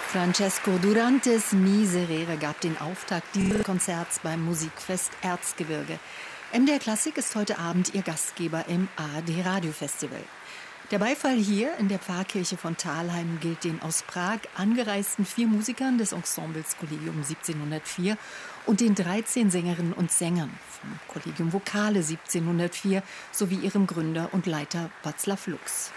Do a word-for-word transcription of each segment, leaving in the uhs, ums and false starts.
Francesco Durantes Miserere gab den Auftakt dieses Konzerts beim Musikfest Erzgebirge. M D R Klassik ist heute Abend Ihr Gastgeber im A R D Radiofestival. Der Beifall hier in der Pfarrkirche von Thalheim gilt den aus Prag angereisten vier Musikern des Ensembles Collegium siebzehnhundertvier und den dreizehn Sängerinnen und Sängern vom Collegium Vocale siebzehnhundertvier sowie ihrem Gründer und Leiter Václav Lux.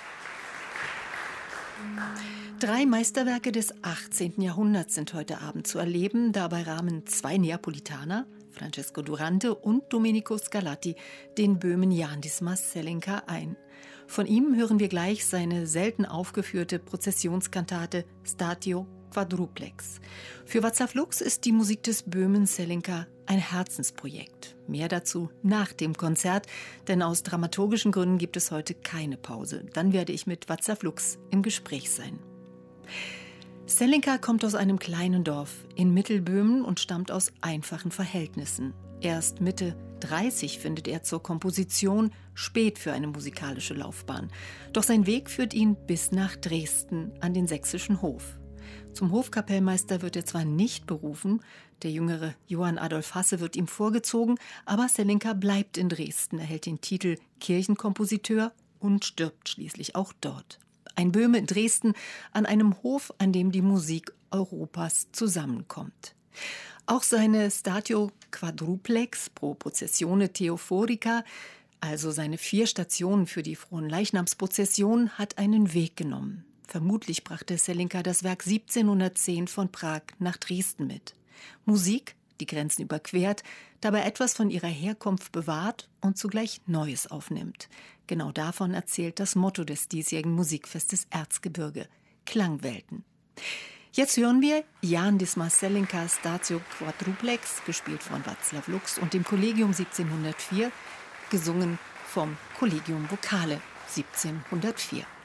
Drei Meisterwerke des achtzehnten Jahrhunderts sind heute Abend zu erleben. Dabei rahmen zwei Neapolitaner, Francesco Durante und Domenico Scarlatti, den Böhmen Jan Dismas Zelenka ein. Von ihm hören wir gleich seine selten aufgeführte Prozessionskantate Statio Quadruplex. Für Václav Lux ist die Musik des Böhmen Zelenka ein Herzensprojekt. Mehr dazu nach dem Konzert, denn aus dramaturgischen Gründen gibt es heute keine Pause. Dann werde ich mit Václav Lux im Gespräch sein. Zelenka kommt aus einem kleinen Dorf in Mittelböhmen und stammt aus einfachen Verhältnissen. Erst Mitte dreißig findet er zur Komposition, spät für eine musikalische Laufbahn. Doch sein Weg führt ihn bis nach Dresden an den sächsischen Hof. Zum Hofkapellmeister wird er zwar nicht berufen, der jüngere Johann Adolf Hasse wird ihm vorgezogen, aber Zelenka bleibt in Dresden, erhält den Titel Kirchenkompositeur und stirbt schließlich auch dort. Ein Böhme in Dresden an einem Hof, an dem die Musik Europas zusammenkommt. Auch seine Statio Quadruplex pro Processione Theophorica, also seine vier Stationen für die Fronleichnamsprozession, hat einen Weg genommen. Vermutlich brachte Zelenka das Werk siebzehnhundertzehn von Prag nach Dresden mit. Musik, die Grenzen überquert, dabei etwas von ihrer Herkunft bewahrt und zugleich Neues aufnimmt. Genau davon erzählt das Motto des diesjährigen Musikfestes Erzgebirge: Klangwelten. Jetzt hören wir Jan Dismas Zelenka Statio Quadruplex, gespielt von Václav Lux und dem Collegium siebzehnhundertvier, gesungen vom Collegium Vocale siebzehnhundertvier.